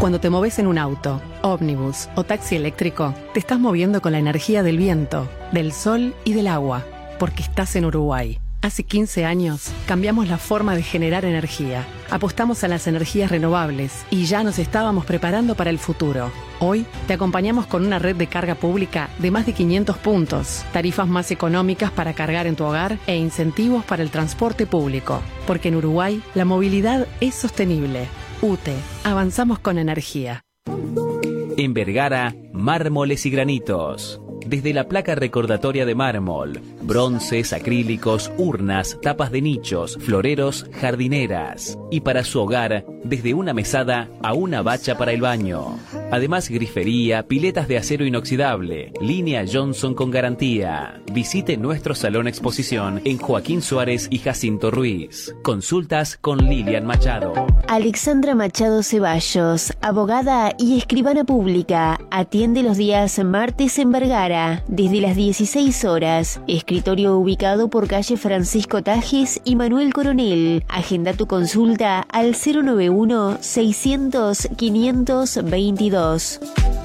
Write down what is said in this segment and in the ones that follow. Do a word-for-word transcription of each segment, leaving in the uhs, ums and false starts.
Cuando te moves en un auto, ómnibus o taxi eléctrico, te estás moviendo con la energía del viento, del sol y del agua, porque estás en Uruguay. Hace quince años cambiamos la forma de generar energía. Apostamos a las energías renovables y ya nos estábamos preparando para el futuro. Hoy te acompañamos con una red de carga pública de más de quinientos puntos, tarifas más económicas para cargar en tu hogar e incentivos para el transporte público. Porque en Uruguay la movilidad es sostenible. U T E, avanzamos con energía. En Vergara, mármoles y granitos. Desde la placa recordatoria de mármol, bronces, acrílicos, urnas, tapas de nichos, floreros, jardineras. Y para su hogar, desde una mesada a una bacha para el baño. Además, grifería, piletas de acero inoxidable, línea Johnson con garantía. Visite nuestro salón exposición en Joaquín Suárez y Jacinto Ruiz. Consultas con Lilian Machado. Alexandra Machado Ceballos, abogada y escribana pública, atiende los días martes en Vergara, desde las dieciséis horas. Escritorio ubicado por calle Francisco Tajes y Manuel Coronel. Agenda tu consulta al cero nueve uno, seiscientos, quinientos veintidós.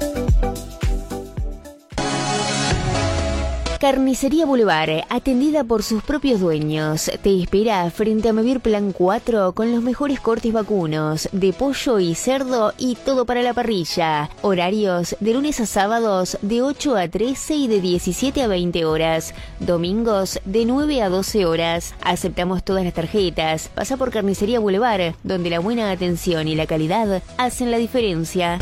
Carnicería Boulevard, atendida por sus propios dueños, te espera frente a Mevir Plan cuatro con los mejores cortes vacunos, de pollo y cerdo y todo para la parrilla. Horarios de lunes a sábados de ocho a trece y de diecisiete a veinte horas. Domingos de nueve a doce horas. Aceptamos todas las tarjetas. Pasa por Carnicería Boulevard, donde la buena atención y la calidad hacen la diferencia.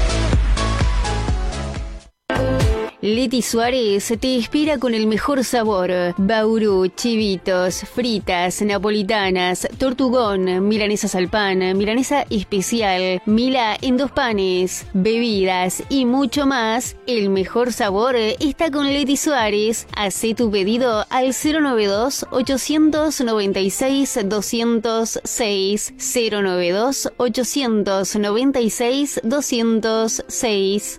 Leti Suárez te espera con el mejor sabor. Bauru, chivitos, fritas, napolitanas, tortugón, milanesas al pan, milanesa especial, mila en dos panes, bebidas y mucho más. El mejor sabor está con Leti Suárez. Hacé tu pedido al cero noventa y dos, ochocientos noventa y seis, doscientos seis, cero noventa y dos, ochocientos noventa y seis, doscientos seis.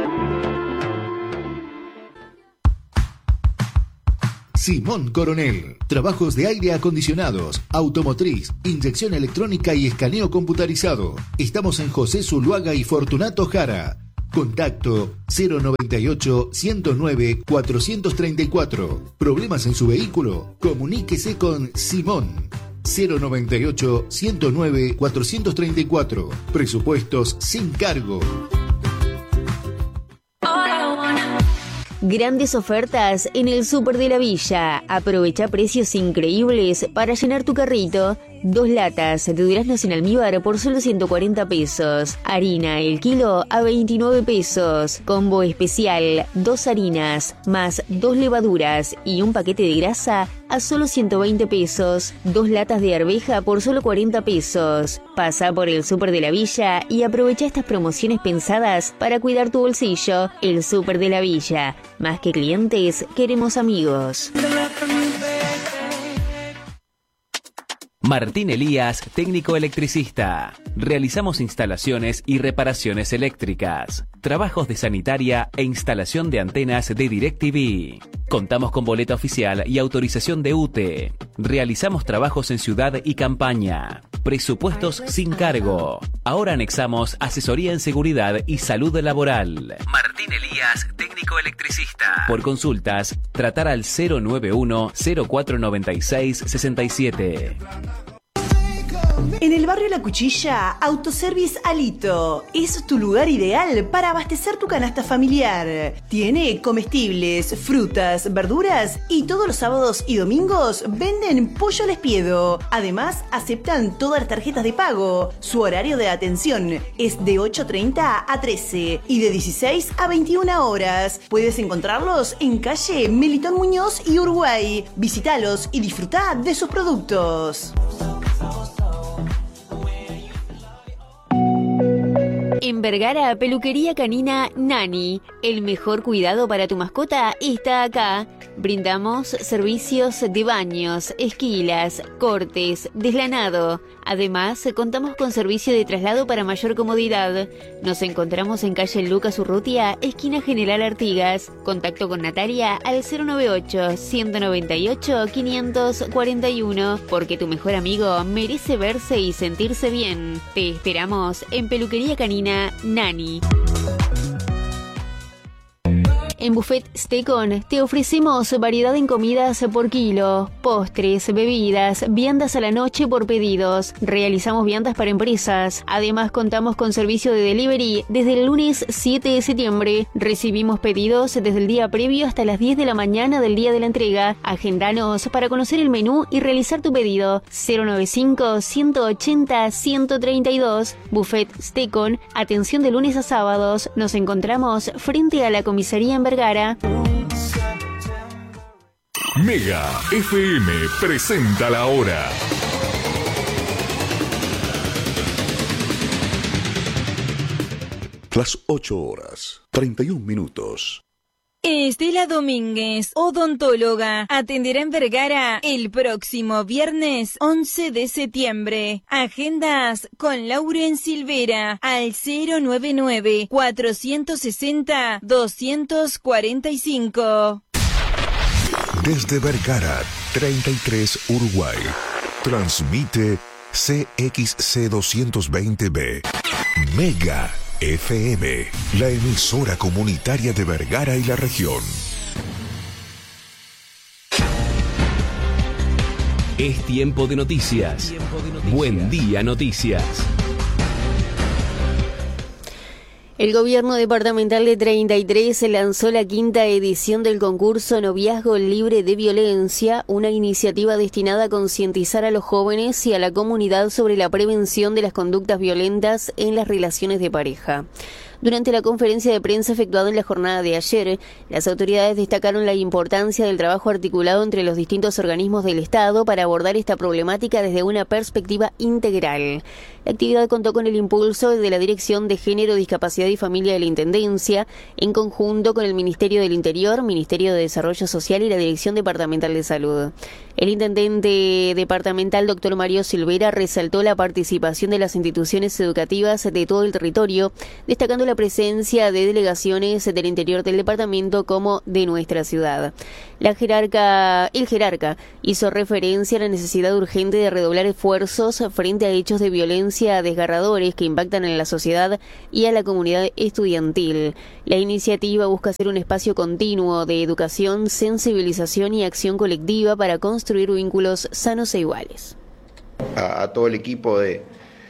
Simón Coronel. Trabajos de aire acondicionados, automotriz, inyección electrónica y escaneo computarizado. Estamos en José Zuluaga y Fortunato Jara. Contacto cero noventa y ocho, ciento nueve, cuatrocientos treinta y cuatro. ¿Problemas en su vehículo? Comuníquese con Simón. cero noventa y ocho, ciento nueve, cuatrocientos treinta y cuatro. Presupuestos sin cargo. Grandes ofertas en el Súper de la Villa. Aprovecha precios increíbles para llenar tu carrito. Dos latas de duraznos en almíbar por solo ciento cuarenta pesos. Harina el kilo a veintinueve pesos. Combo especial, dos harinas más dos levaduras y un paquete de grasa a solo ciento veinte pesos. Dos latas de arveja por solo cuarenta pesos. Pasa por el Súper de la Villa y aprovecha estas promociones pensadas para cuidar tu bolsillo. El Súper de la Villa. Más que clientes, queremos amigos. Martín Elías, técnico electricista. Realizamos instalaciones y reparaciones eléctricas, trabajos de sanitaria e instalación de antenas de DirecTV. Contamos con boleta oficial y autorización de U T E. Realizamos trabajos en ciudad y campaña. Presupuestos sin cargo. Ahora anexamos asesoría en seguridad y salud laboral. Martín Elías, técnico electricista. Por consultas, tratar al cero nueve uno, cero cuatro noventa y seis, sesenta y siete. En el barrio La Cuchilla, Autoservice Alito es tu lugar ideal para abastecer tu canasta familiar. Tiene comestibles, frutas, verduras y todos los sábados y domingos venden pollo al espiedo. Además, aceptan todas las tarjetas de pago. Su horario de atención es de ocho treinta a trece y de dieciséis a veintiuna horas. Puedes encontrarlos en calle Melitón Muñoz y Uruguay. Visítalos y disfruta de sus productos. En Vergara, peluquería canina Nani. El mejor cuidado para tu mascota está acá. Brindamos servicios de baños, esquilas, cortes, deslanado. Además, contamos con servicio de traslado para mayor comodidad. Nos encontramos en calle Lucas Urrutia, esquina General Artigas. Contacto con Natalia al cero noventa y ocho, ciento noventa y ocho, quinientos cuarenta y uno, porque tu mejor amigo merece verse y sentirse bien. Te esperamos en Peluquería Canina Cocina Nani. En Buffet Stecon te ofrecemos variedad en comidas por kilo, postres, bebidas, viandas a la noche por pedidos. Realizamos viandas para empresas. Además, contamos con servicio de delivery desde el lunes siete de septiembre. Recibimos pedidos desde el día previo hasta las diez de la mañana del día de la entrega. Agendanos para conocer el menú y realizar tu pedido. cero noventa y cinco, ciento ochenta, ciento treinta y dos. Buffet Stecon, atención de lunes a sábados. Nos encontramos frente a la comisaría en Vergara. Mega F M presenta la hora. Las ocho horas, treinta y un minutos. Estela Domínguez, odontóloga, atenderá en Vergara el próximo viernes once de septiembre. Agendas con Lauren Silvera al cero noventa y nueve, cuatrocientos sesenta, doscientos cuarenta y cinco. Desde Vergara, treinta y tres Uruguay. Transmite C X C doscientos veinte B. Mega F M, la emisora comunitaria de Vergara y la región. Es tiempo de noticias. Tiempo de noticias. Buen día, noticias. El gobierno departamental de treinta y tres lanzó la quinta edición del concurso Noviazgo Libre de Violencia, una iniciativa destinada a concientizar a los jóvenes y a la comunidad sobre la prevención de las conductas violentas en las relaciones de pareja. Durante la conferencia de prensa efectuada en la jornada de ayer, las autoridades destacaron la importancia del trabajo articulado entre los distintos organismos del Estado para abordar esta problemática desde una perspectiva integral. La actividad contó con el impulso de la Dirección de Género, Discapacidad y Familia de la Intendencia, en conjunto con el Ministerio del Interior, Ministerio de Desarrollo Social y la Dirección Departamental de Salud. El intendente departamental, doctor Mario Silvera, resaltó la participación de las instituciones educativas de todo el territorio, destacando la presencia de delegaciones del interior del departamento como de nuestra ciudad. La jerarca, el jerarca hizo referencia a la necesidad urgente de redoblar esfuerzos frente a hechos de violencia desgarradores que impactan en la sociedad y a la comunidad estudiantil. La iniciativa busca ser un espacio continuo de educación, sensibilización y acción colectiva para construir vínculos sanos e iguales. A, a todo el equipo de,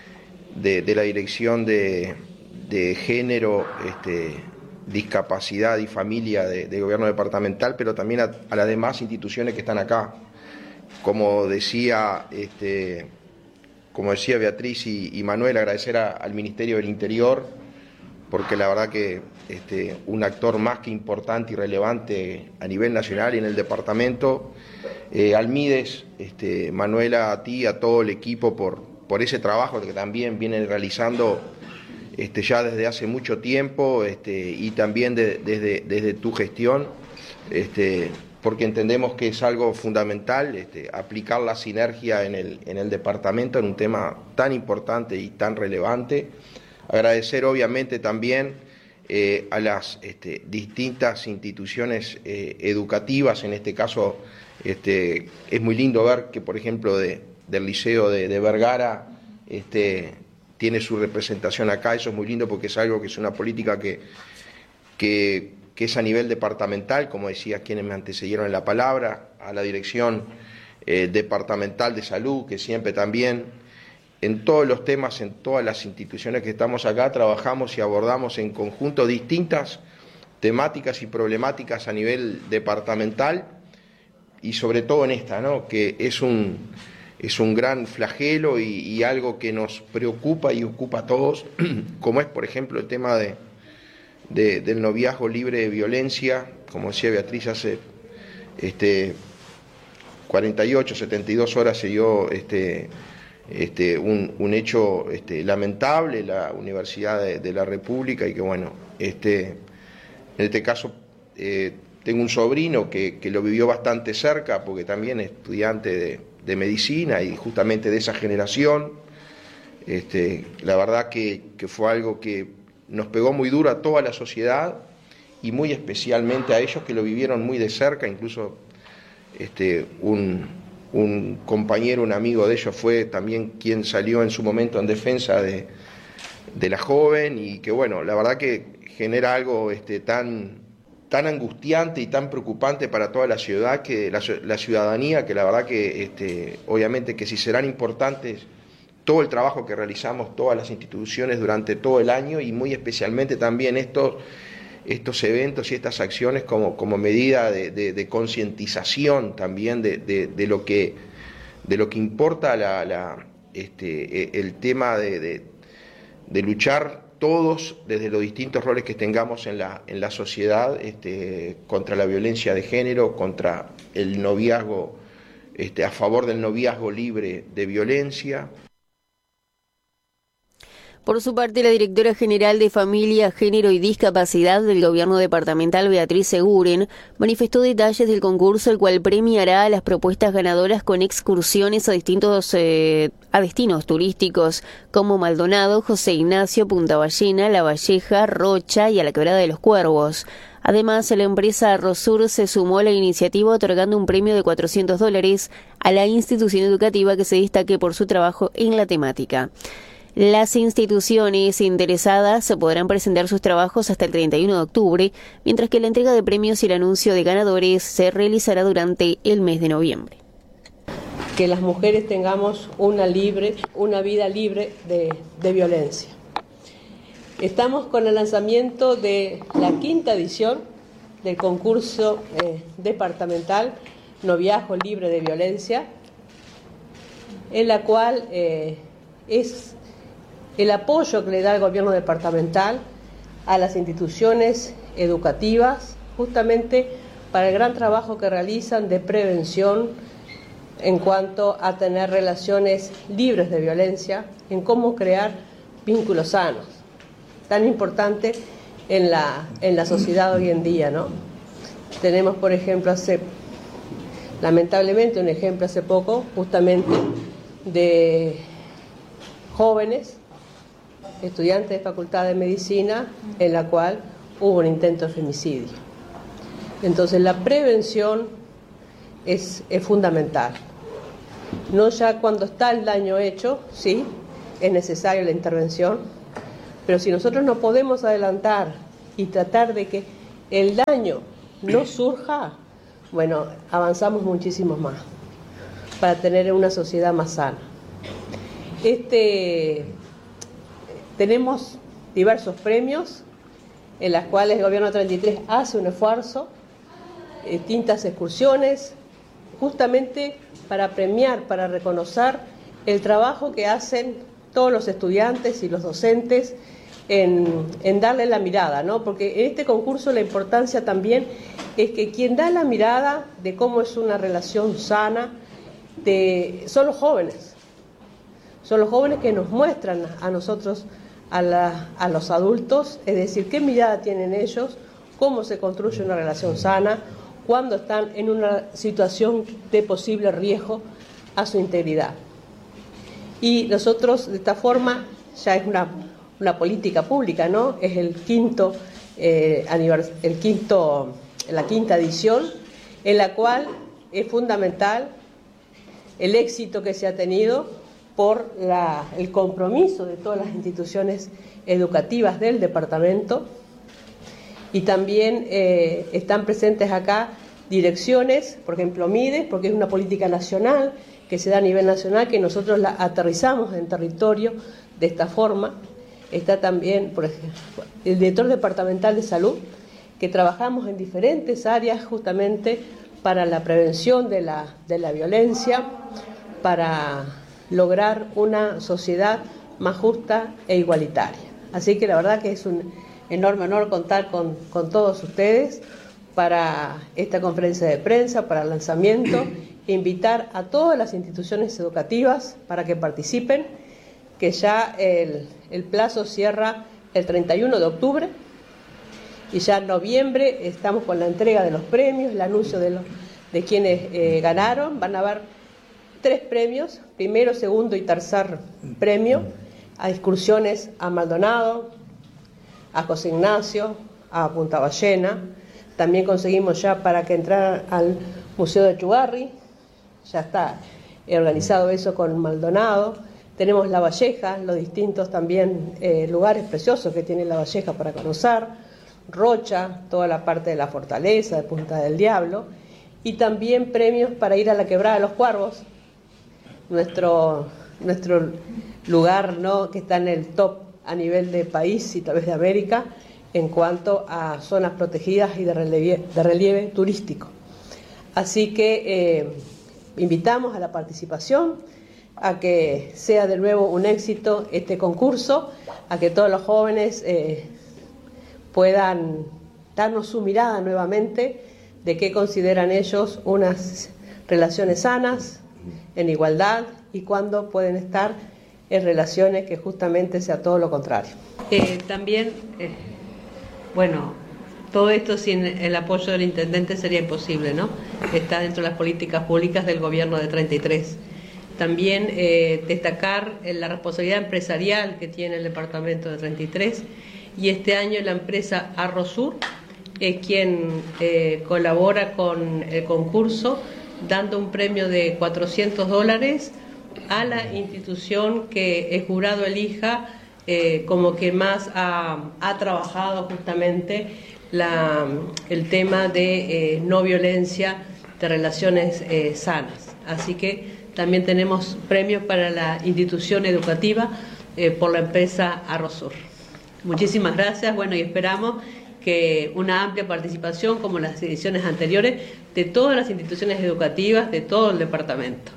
de, de la dirección de, de género, este, discapacidad y familia de, de gobierno departamental, pero también a, a las demás instituciones que están acá. Como decía, este, como decía Beatriz y, y Manuel, agradecer a, al Ministerio del Interior, porque la verdad que este, un actor más que importante y relevante a nivel nacional y en el departamento, eh, al Mides, este, Manuela, a ti, a todo el equipo por, por ese trabajo que también vienen realizando este, ya desde hace mucho tiempo, este, y también de, desde, desde tu gestión, este, porque entendemos que es algo fundamental este, aplicar la sinergia en el, en el departamento en un tema tan importante y tan relevante. Agradecer obviamente también eh, a las este, distintas instituciones eh, educativas, en este caso este, es muy lindo ver que por ejemplo de, del Liceo de, de Vergara este, tiene su representación acá, eso es muy lindo porque es algo que es una política que, que, que es a nivel departamental, como decía quienes me antecedieron en la palabra, a la Dirección eh, Departamental de Salud, que siempre también en todos los temas, en todas las instituciones que estamos acá, trabajamos y abordamos en conjunto distintas temáticas y problemáticas a nivel departamental y sobre todo en esta, ¿no? Que es un, es un gran flagelo y, y algo que nos preocupa y ocupa a todos, como es por ejemplo el tema de, de, del noviazgo libre de violencia, como decía Beatriz, hace este, cuarenta y ocho, setenta y dos horas se dio este, Este, un, un hecho este, lamentable, la Universidad de, de la República, y que bueno, este, en este caso eh, tengo un sobrino que, que lo vivió bastante cerca, porque también es estudiante de, de medicina y justamente de esa generación. Este, la verdad que, que fue algo que nos pegó muy duro a toda la sociedad y muy especialmente a ellos que lo vivieron muy de cerca, incluso este, un... un compañero, un amigo de ellos fue también quien salió en su momento en defensa de, de la joven, y que bueno, la verdad que genera algo este, tan, tan angustiante y tan preocupante para toda la ciudad, que la, la ciudadanía, que la verdad que este, obviamente que si serán importantes todo el trabajo que realizamos todas las instituciones durante todo el año, y muy especialmente también estos, estos eventos y estas acciones como, como medida de, de, de concientización también de, de, de, lo que, de lo que importa la, la, este, el tema de, de, de luchar todos desde los distintos roles que tengamos en la, en la sociedad este, contra la violencia de género, contra el noviazgo, este, a favor del noviazgo libre de violencia. Por su parte, la directora general de Familia, Género y Discapacidad del Gobierno Departamental, Beatriz Seguren, manifestó detalles del concurso, el cual premiará a las propuestas ganadoras con excursiones a distintos eh, a destinos turísticos como Maldonado, José Ignacio, Punta Ballena, La Valleja, Rocha y a la Quebrada de los Cuervos. Además, la empresa Arrosur se sumó a la iniciativa otorgando un premio de cuatrocientos dólares a la institución educativa que se destaque por su trabajo en la temática. Las instituciones interesadas podrán presentar sus trabajos hasta el treinta y uno de octubre, mientras que la entrega de premios y el anuncio de ganadores se realizará durante el mes de noviembre. Que las mujeres tengamos una, libre, una vida libre de, de violencia. Estamos con el lanzamiento de la quinta edición del concurso eh, departamental Noviazgo Libre de Violencia, en la cual eh, es el apoyo que le da el gobierno departamental a las instituciones educativas, justamente para el gran trabajo que realizan de prevención en cuanto a tener relaciones libres de violencia, en cómo crear vínculos sanos, tan importante en la, en la sociedad hoy en día, ¿no? Tenemos, por ejemplo, hace, lamentablemente, un ejemplo hace poco, justamente, de jóvenes estudiantes de Facultad de Medicina, en la cual hubo un intento de femicidio. Entonces, la prevención es, es fundamental. No ya cuando está el daño hecho, sí, es necesaria la intervención, pero si nosotros no podemos adelantar y tratar de que el daño no surja, bueno, avanzamos muchísimo más para tener una sociedad más sana. Este... Tenemos diversos premios en las cuales el Gobierno treinta y tres hace un esfuerzo, distintas excursiones, justamente para premiar, para reconocer el trabajo que hacen todos los estudiantes y los docentes en, en darle la mirada, ¿no? Porque en este concurso la importancia también es que quien da la mirada de cómo es una relación sana de, son los jóvenes, son los jóvenes que nos muestran a nosotros, A, la, a los adultos, es decir, qué mirada tienen ellos, cómo se construye una relación sana cuando están en una situación de posible riesgo a su integridad. Y nosotros, de esta forma, ya es una, una política pública, ¿no? Es el quinto, eh, anivers- el quinto, la quinta edición, en la cual es fundamental el éxito que se ha tenido por la, el compromiso de todas las instituciones educativas del departamento, y también eh, están presentes acá direcciones, por ejemplo MIDES, porque es una política nacional que se da a nivel nacional, que nosotros la aterrizamos en territorio de esta forma. Está también, por ejemplo, el director departamental de salud, que trabajamos en diferentes áreas justamente para la prevención de la, de la violencia, para lograr una sociedad más justa e igualitaria. Así que la verdad que es un enorme honor contar con, con todos ustedes para esta conferencia de prensa, para el lanzamiento, e invitar a todas las instituciones educativas para que participen, que ya el, el plazo cierra el treinta y uno de octubre, y ya en noviembre estamos con la entrega de los premios, el anuncio de, los, de quienes eh, ganaron. Van a haber tres premios, primero, segundo y tercer premio, a excursiones a Maldonado, a José Ignacio, a Punta Ballena. También conseguimos ya para que entraran al Museo de Chugarri, ya está organizado eso con Maldonado. Tenemos La Valleja, los distintos también eh, lugares preciosos que tiene La Valleja para conocer, Rocha, toda la parte de la fortaleza, de Punta del Diablo, y también premios para ir a la Quebrada de los Cuervos, nuestro, nuestro lugar, ¿no?, que está en el top a nivel de país y tal vez de América en cuanto a zonas protegidas y de relieve, de relieve turístico. Así que eh, invitamos a la participación, a que sea de nuevo un éxito este concurso, a que todos los jóvenes eh, puedan darnos su mirada nuevamente de qué consideran ellos unas relaciones sanas, en igualdad, y cuándo pueden estar en relaciones que justamente sea todo lo contrario. Eh, también, eh, bueno, todo esto sin el apoyo del intendente sería imposible, ¿no? Está dentro de las políticas públicas del gobierno de treinta y tres. También eh, destacar la responsabilidad empresarial que tiene el departamento de treinta y tres, y este año la empresa Arrosur es quien eh, colabora con el concurso, dando un premio de cuatrocientos dólares a la institución que el jurado elija eh, como que más ha, ha trabajado justamente la, el tema de eh, no violencia, de relaciones eh, sanas. Así que también tenemos premios para la institución educativa eh, por la empresa Arrosur. Muchísimas gracias, bueno, y esperamos que una amplia participación, como las ediciones anteriores, de todas las instituciones educativas de todo el departamento.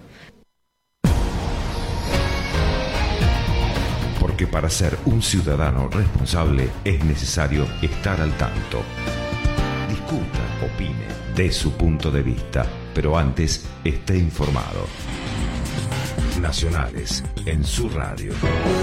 Porque para ser un ciudadano responsable es necesario estar al tanto. Discuta, opine, dé su punto de vista, pero antes esté informado. Nacionales, en su radio.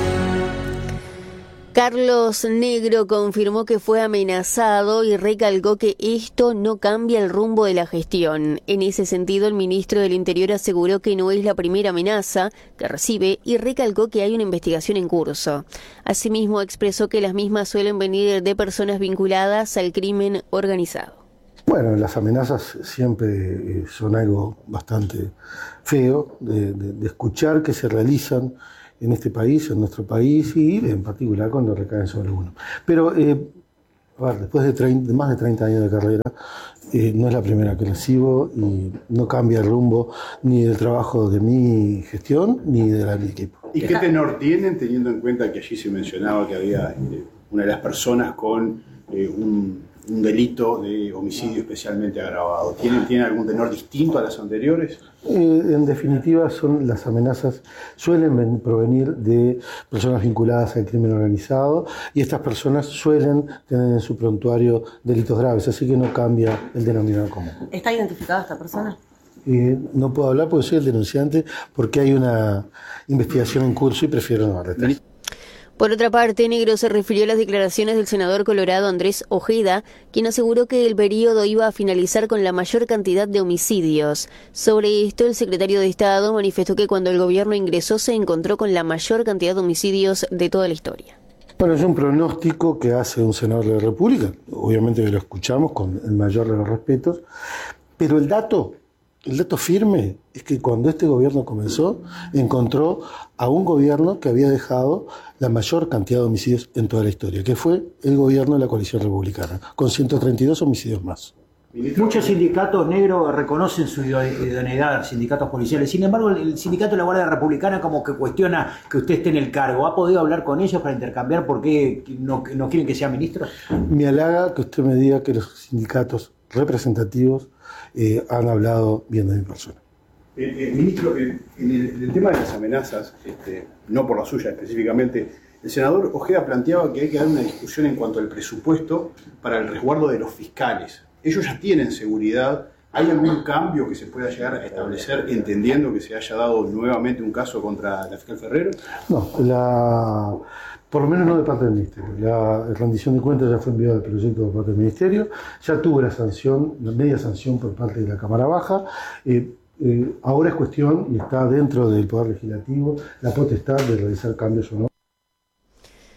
Carlos Negro confirmó que fue amenazado y recalcó que esto no cambia el rumbo de la gestión. En ese sentido, el ministro del Interior aseguró que no es la primera amenaza que recibe y recalcó que hay una investigación en curso. Asimismo, expresó que las mismas suelen venir de personas vinculadas al crimen organizado. Bueno, las amenazas siempre son algo bastante feo de, de, de escuchar que se realizan en este país, en nuestro país, y en particular cuando recaen sobre uno. Pero, eh, a ver, después de, treinta, de más de treinta años de carrera, eh, no es la primera que recibo y no cambia el rumbo ni del trabajo de mi gestión ni de la de mi equipo. ¿Y qué tenor tienen, teniendo en cuenta que allí se mencionaba que había eh, una de las personas con eh, un, un delito de homicidio especialmente agravado? ¿Tienen, ¿Tienen algún tenor distinto a las anteriores? Eh, en definitiva, son las amenazas suelen provenir de personas vinculadas al crimen organizado, y estas personas suelen tener en su prontuario delitos graves, así que no cambia el denominador común. ¿Está identificada esta persona? Eh, no puedo hablar porque soy el denunciante, porque hay una investigación en curso y prefiero no hablar. Por otra parte, Negro se refirió a las declaraciones del senador colorado Andrés Ojeda, quien aseguró que el periodo iba a finalizar con la mayor cantidad de homicidios. Sobre esto, el secretario de Estado manifestó que cuando el gobierno ingresó se encontró con la mayor cantidad de homicidios de toda la historia. Bueno, es un pronóstico que hace un senador de la República, obviamente que lo escuchamos con el mayor de los respetos, pero el dato... El dato firme es que cuando este gobierno comenzó, encontró a un gobierno que había dejado la mayor cantidad de homicidios en toda la historia, que fue el gobierno de la coalición republicana, con ciento treinta y dos homicidios más. Muchos sindicatos negros reconocen su idoneidad, sindicatos policiales. Sin embargo, el sindicato de la Guardia Republicana como que cuestiona que usted esté en el cargo. ¿Ha podido hablar con ellos para intercambiar por qué no, no quieren que sea ministro? Me halaga que usted me diga que los sindicatos representativos Eh, han hablado bien de mi persona. Eh, eh, ministro, eh, en, el, en el tema de las amenazas, este, no por la suya específicamente, el senador Ojeda planteaba que hay que dar una discusión en cuanto al presupuesto para el resguardo de los fiscales. Ellos ya tienen seguridad. ¿Hay algún cambio que se pueda llegar a establecer entendiendo que se haya dado nuevamente un caso contra la fiscal Ferrero? No, la... por lo menos no de parte del Ministerio. La rendición de cuentas ya fue enviada al proyecto por parte del Ministerio, ya tuvo la sanción, la media sanción por parte de la Cámara Baja. Eh, eh, ahora es cuestión, y está dentro del Poder Legislativo, la potestad de realizar cambios o no.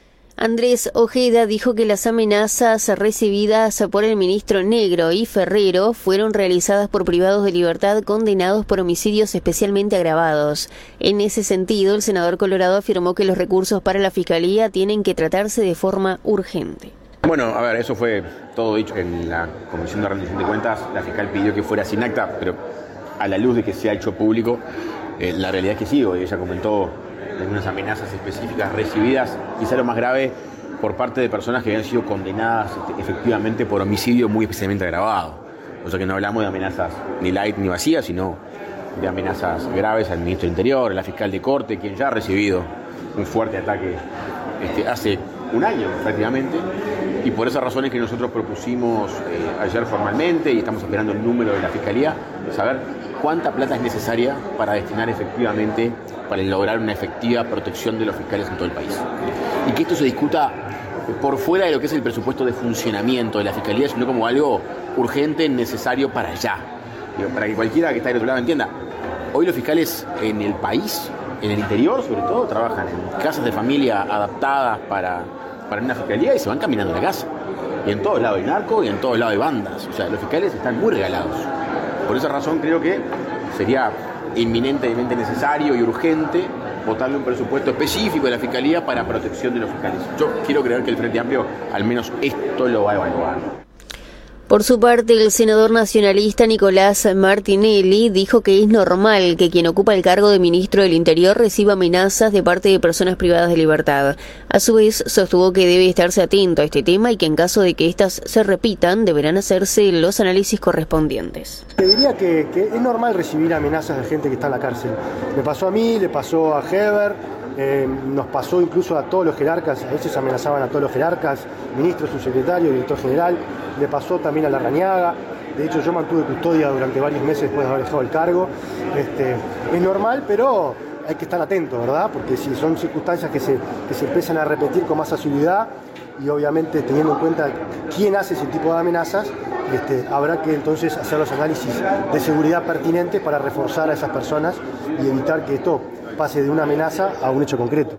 Andrés Ojeda dijo que las amenazas recibidas por el ministro Negro y Ferrero fueron realizadas por privados de libertad condenados por homicidios especialmente agravados. En ese sentido, el senador Colorado afirmó que los recursos para la Fiscalía tienen que tratarse de forma urgente. Bueno, a ver, eso fue todo dicho en la Comisión de Rendición de Cuentas. La fiscal pidió que fuera sin acta, pero a la luz de que se ha hecho público, eh, la realidad es que sí, ella comentó algunas amenazas específicas recibidas, quizá lo más grave, por parte de personas que habían sido condenadas este, efectivamente por homicidio muy especialmente agravado. O sea que no hablamos de amenazas ni light ni vacías, sino de amenazas graves al ministro del Interior, a la fiscal de Corte, quien ya ha recibido un fuerte ataque este, hace un año prácticamente, y por esas razones que nosotros propusimos eh, ayer formalmente, y estamos esperando el número de la Fiscalía, saber cuánta plata es necesaria para destinar efectivamente, para lograr una efectiva protección de los fiscales en todo el país. Y que esto se discuta por fuera de lo que es el presupuesto de funcionamiento de la Fiscalía, sino como algo urgente, necesario para allá. Para que cualquiera que está del otro lado entienda, hoy los fiscales en el país, en el interior sobre todo, trabajan en casas de familia adaptadas para, para una fiscalía y se van caminando a la casa. Y en todos lados hay narco y en todos lados hay bandas. O sea, los fiscales están muy regalados. Por esa razón creo que sería inminentemente necesario y urgente votarle un presupuesto específico de la Fiscalía para protección de los fiscales. Yo quiero creer que el Frente Amplio al menos esto lo va a evaluar. Por su parte, el senador nacionalista Nicolás Martinelli dijo que es normal que quien ocupa el cargo de ministro del Interior reciba amenazas de parte de personas privadas de libertad. A su vez, sostuvo que debe estarse atento a este tema y que en caso de que éstas se repitan, deberán hacerse los análisis correspondientes. Te diría que, que es normal recibir amenazas de gente que está en la cárcel. Me pasó a mí, le pasó a Heber. Eh, nos pasó incluso a todos los jerarcas, a veces amenazaban a todos los jerarcas, ministro, subsecretario, director general, le pasó también a Larrañaga. De hecho, yo mantuve custodia durante varios meses después de haber dejado el cargo. Este, es normal, pero hay que estar atento, ¿verdad? Porque si son circunstancias que se, que se empiezan a repetir con más asiduidad y obviamente teniendo en cuenta quién hace ese tipo de amenazas, este, habrá que entonces hacer los análisis de seguridad pertinentes para reforzar a esas personas y evitar que esto pase de una amenaza a un hecho concreto.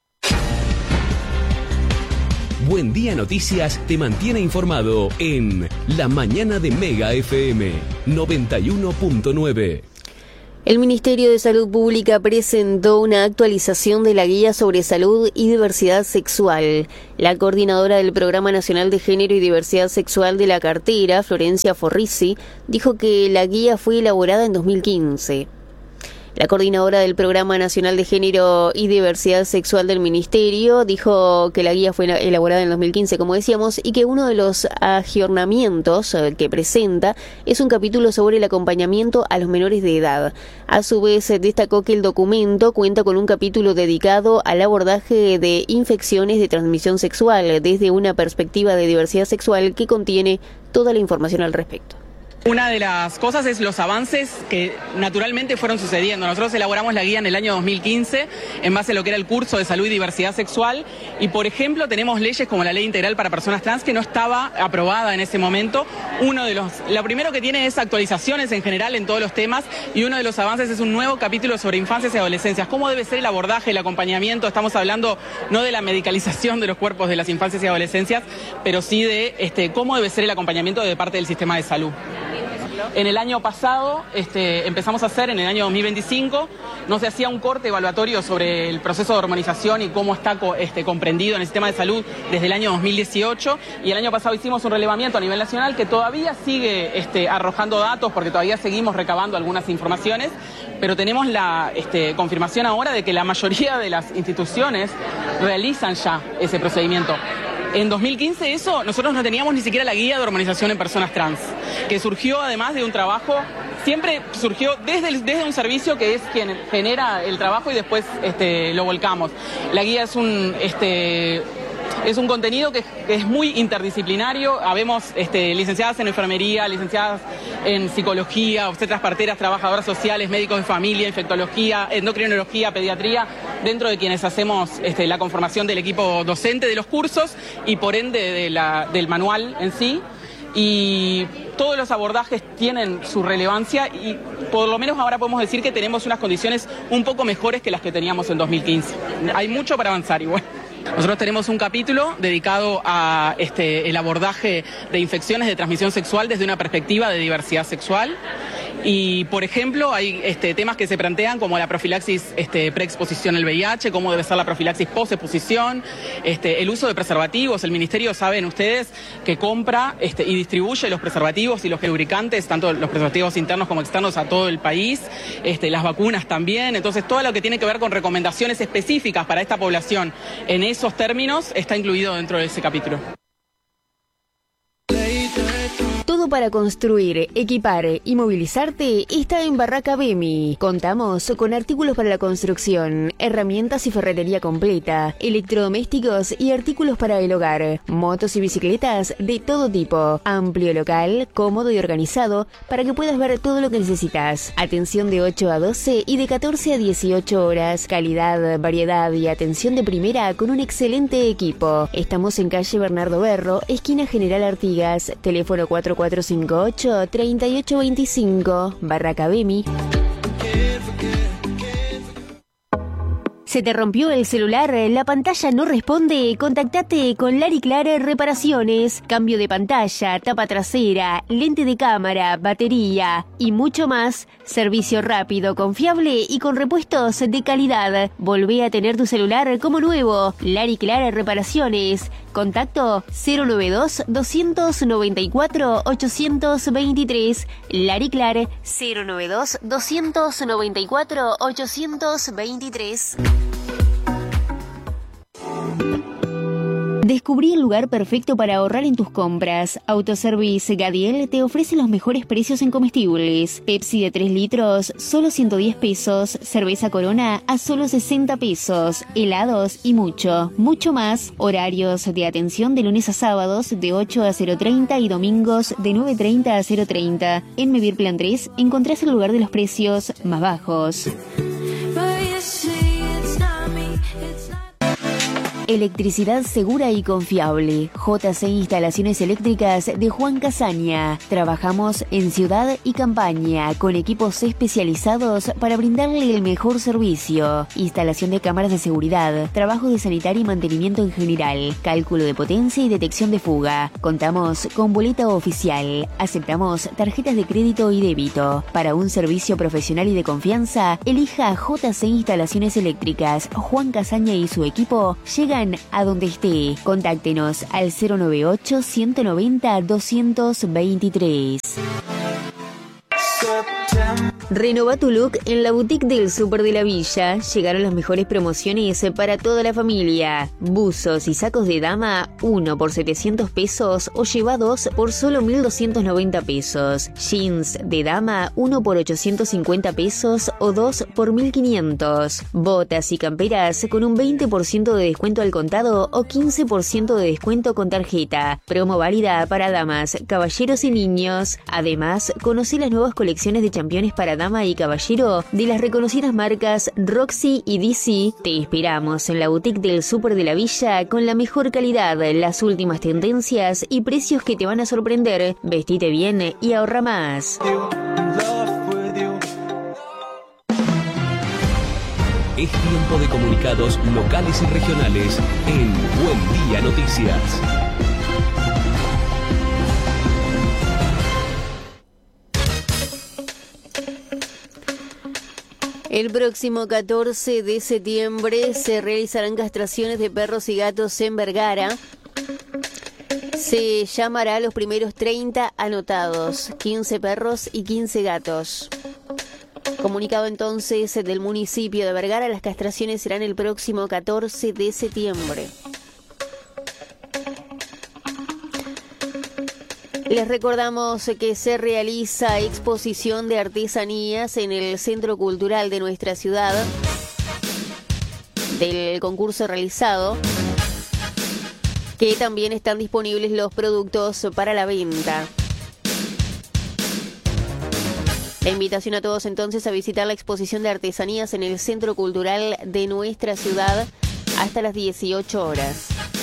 Buen Día Noticias te mantiene informado en La Mañana de Mega F M noventa y uno punto nueve. El Ministerio de Salud Pública presentó una actualización de la Guía sobre Salud y Diversidad Sexual. La coordinadora del Programa Nacional de Género y Diversidad Sexual de la cartera, Florencia Forrisi, dijo que la guía fue elaborada en dos mil quince. La coordinadora del Programa Nacional de Género y Diversidad Sexual del Ministerio dijo que la guía fue elaborada en dos mil quince, como decíamos, y que uno de los aggiornamientos que presenta es un capítulo sobre el acompañamiento a los menores de edad. A su vez, destacó que el documento cuenta con un capítulo dedicado al abordaje de infecciones de transmisión sexual desde una perspectiva de diversidad sexual que contiene toda la información al respecto. Una de las cosas es los avances que naturalmente fueron sucediendo. Nosotros elaboramos la guía en el año dos mil quince en base a lo que era el curso de salud y diversidad sexual y, por ejemplo, tenemos leyes como la Ley Integral para Personas Trans que no estaba aprobada en ese momento. Uno de los, lo primero que tiene es actualizaciones en general en todos los temas y uno de los avances es un nuevo capítulo sobre infancias y adolescencias. ¿Cómo debe ser el abordaje, el acompañamiento? Estamos hablando no de la medicalización de los cuerpos de las infancias y adolescencias, pero sí de este, cómo debe ser el acompañamiento de parte del sistema de salud. En el año pasado este, empezamos a hacer, en el año dos mil veinticinco, nos hacía un corte evaluatorio sobre el proceso de hormonización y cómo está este, comprendido en el sistema de salud desde el año dos mil dieciocho, y el año pasado hicimos un relevamiento a nivel nacional que todavía sigue este, arrojando datos porque todavía seguimos recabando algunas informaciones, pero tenemos la este, confirmación ahora de que la mayoría de las instituciones realizan ya ese procedimiento. En dos mil quince eso, nosotros no teníamos ni siquiera la guía de hormonización en personas trans, que surgió además de un trabajo, siempre surgió desde, el, desde un servicio que es quien genera el trabajo y después este, lo volcamos. La guía es un... Este, Es un contenido que, que es muy interdisciplinario. Habemos este, licenciadas en enfermería, licenciadas en psicología, obstetras parteras, trabajadoras sociales, médicos de familia, infectología, endocrinología, pediatría, dentro de quienes hacemos este, la conformación del equipo docente de los cursos y por ende de la, del manual en sí. Y todos los abordajes tienen su relevancia y por lo menos ahora podemos decir que tenemos unas condiciones un poco mejores que las que teníamos en dos mil quince. Hay mucho para avanzar igual. Nosotros tenemos un capítulo dedicado a este, el abordaje de infecciones de transmisión sexual desde una perspectiva de diversidad sexual. Y, por ejemplo, hay este, temas que se plantean como la profilaxis este, preexposición al V I H, cómo debe ser la profilaxis posexposición, este, el uso de preservativos. El Ministerio, saben ustedes, que compra este, y distribuye los preservativos y los lubricantes, tanto los preservativos internos como externos, a todo el país, este, las vacunas también. Entonces, todo lo que tiene que ver con recomendaciones específicas para esta población en esos términos está incluido dentro de ese capítulo. Todo para construir, equipar y movilizarte está en Barraca Bemi. Contamos con artículos para la construcción, herramientas y ferretería completa, electrodomésticos y artículos para el hogar, motos y bicicletas de todo tipo. Amplio local, cómodo y organizado para que puedas ver todo lo que necesitas. Atención de ocho a doce y de catorce a dieciocho horas. Calidad, variedad y atención de primera con un excelente equipo. Estamos en calle Bernardo Berro, esquina General Artigas, teléfono cuatro cuatro cinco ocho, tres ocho dos cinco, Barraca Bemi. ¿Se te rompió el celular? ¿La pantalla no responde? Contactate con Lari Clara Reparaciones. Cambio de pantalla, tapa trasera, lente de cámara, batería y mucho más. Servicio rápido, confiable y con repuestos de calidad. Volvé a tener tu celular como nuevo. Lari Clara Reparaciones. Contacto cero nueve dos, dos nueve cuatro, ocho dos tres. Lari Clar cero nueve dos, dos nueve cuatro, ocho dos tres. Descubrí el lugar perfecto para ahorrar en tus compras. Autoservice Gadiel te ofrece los mejores precios en comestibles. Pepsi de tres litros, solo ciento diez pesos. Cerveza Corona a solo sesenta pesos. Helados y mucho, mucho más. Horarios de atención de lunes a sábados de ocho a cero treinta y domingos de nueve treinta a cero treinta. En Mevir Plan tres encontrás el lugar de los precios más bajos. Electricidad segura y confiable. J C Instalaciones Eléctricas de Juan Casaña. Trabajamos en ciudad y campaña con equipos especializados para brindarle el mejor servicio. Instalación de cámaras de seguridad, trabajo de sanitario y mantenimiento en general, cálculo de potencia y detección de fuga. Contamos con boleta oficial. Aceptamos tarjetas de crédito y débito. Para un servicio profesional y de confianza, elija J C Instalaciones Eléctricas. Juan Casaña y su equipo llegan a donde esté. Contáctenos al cero nueve ocho, ciento noventa, doscientos veintitrés. Renova tu look en la boutique del Súper de la Villa. Llegaron las mejores promociones para toda la familia. Buzos y sacos de dama, uno por setecientos pesos o lleva dos por solo mil doscientos noventa pesos. Jeans de dama, uno por ochocientos cincuenta pesos o dos por mil quinientos. Botas y camperas con un veinte por ciento de descuento al contado o quince por ciento de descuento con tarjeta. Promo válida para damas, caballeros y niños. Además, conocí las nuevas colecciones de championes para dama y caballero de las reconocidas marcas Roxy y D C. Te esperamos en la boutique del Súper de la Villa con la mejor calidad, las últimas tendencias y precios que te van a sorprender. Vestite bien y ahorra más. Es tiempo de comunicados locales y regionales en Buen Día Noticias. El próximo catorce de septiembre se realizarán castraciones de perros y gatos en Vergara. Se llamará a los primeros treinta anotados, quince perros y quince gatos. Comunicado entonces del municipio de Vergara, las castraciones serán el próximo catorce de septiembre. Les recordamos que se realiza exposición de artesanías en el Centro Cultural de nuestra ciudad del concurso realizado, que también están disponibles los productos para la venta. La invitación a todos entonces a visitar la exposición de artesanías en el Centro Cultural de nuestra ciudad hasta las dieciocho horas.